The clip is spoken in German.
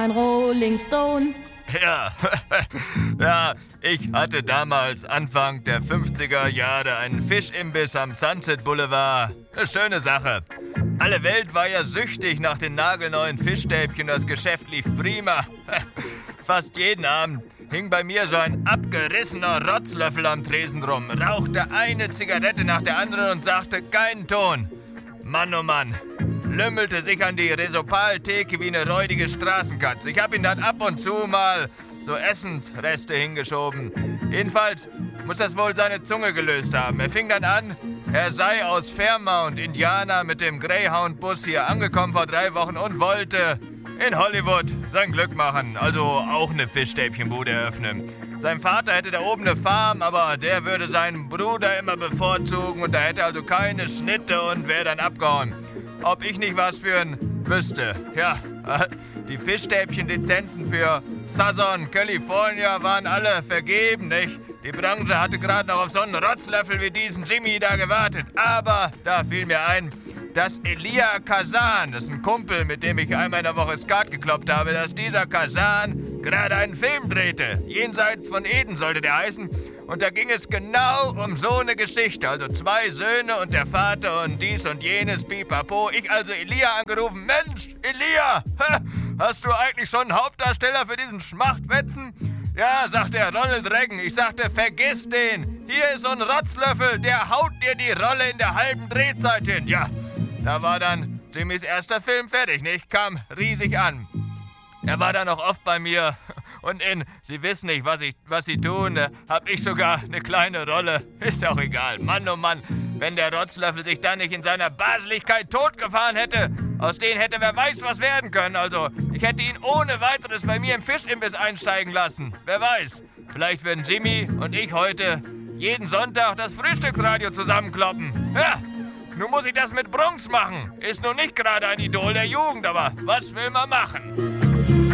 ein Rolling Stone. Ja, ja, ich hatte damals Anfang der 50er Jahre einen Fischimbiss am Sunset Boulevard. Eine schöne Sache. Alle Welt war ja süchtig nach den nagelneuen Fischstäbchen, das Geschäft lief prima. Fast jeden Abend hing bei mir so ein abgerissener Rotzlöffel am Tresen rum, rauchte eine Zigarette nach der anderen und sagte keinen Ton. Mann, oh Mann, lümmelte sich an die Resopal-Theke wie eine räudige Straßenkatze. Ich hab ihn dann ab und zu mal so Essensreste hingeschoben. Jedenfalls muss das wohl seine Zunge gelöst haben. Er fing dann an, er sei aus Fairmount, Indiana, mit dem Greyhound-Bus hier angekommen vor 3 Wochen und wollte in Hollywood sein Glück machen, also auch eine Fischstäbchenbude eröffnen. Sein Vater hätte da oben eine Farm, aber der würde seinen Bruder immer bevorzugen und da hätte also keine Schnitte und wäre dann abgehauen. Ob ich nicht was für ein wüsste. Ja, die Fischstäbchenlizenzen für Southern California waren alle vergeben, nicht? Die Branche hatte gerade noch auf so einen Rotzlöffel wie diesen Jimmy da gewartet. Aber da fiel mir ein, dass Elia Kazan, das ist ein Kumpel, mit dem ich einmal in der Woche Skat gekloppt habe, dass dieser Kazan gerade einen Film drehte. Jenseits von Eden sollte der heißen. Und da ging es genau um so eine Geschichte. Also 2 Söhne und der Vater und dies und jenes, pipapo. Ich also Elia angerufen. Mensch, Elia, hast du eigentlich schon einen Hauptdarsteller für diesen Schmachtwetzen? Ja, sagt der Ronald Reagan. Ich sagte, vergiss den. Hier ist so ein Rotzlöffel, der haut dir die Rolle in der halben Drehzeit hin. Ja, da war dann Jimmys erster Film fertig, nicht? Kam riesig an. Er war dann auch oft bei mir. Und in Sie wissen nicht, was Sie tun, hab ich sogar eine kleine Rolle. Ist auch egal. Mann, oh Mann, wenn der Rotzlöffel sich dann nicht in seiner Baseligkeit totgefahren hätte, aus denen hätte wer weiß was werden können. Also, ich hätte ihn ohne weiteres bei mir im Fischimbiss einsteigen lassen. Wer weiß, vielleicht würden Jimmy und ich heute jeden Sonntag das Frühstücksradio zusammenkloppen. Ja, nun muss ich das mit Brunks machen. Ist nun nicht gerade ein Idol der Jugend, aber was will man machen?